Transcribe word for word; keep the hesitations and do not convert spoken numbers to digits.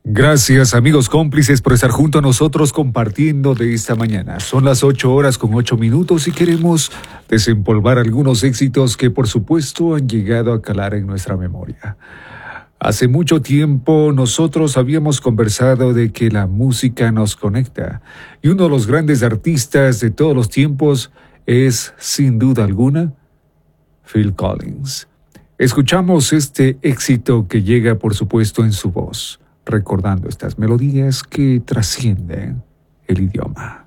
Gracias, amigos cómplices, por estar junto a nosotros compartiendo de esta mañana. Son las ocho horas con ocho minutos y queremos desempolvar algunos éxitos que, por supuesto, han llegado a calar en nuestra memoria. Hace mucho tiempo nosotros habíamos conversado de que la música nos conecta y uno de los grandes artistas de todos los tiempos es, sin duda alguna, Phil Collins. Escuchamos este éxito que llega, por supuesto, en su voz, recordando estas melodías que trascienden el idioma.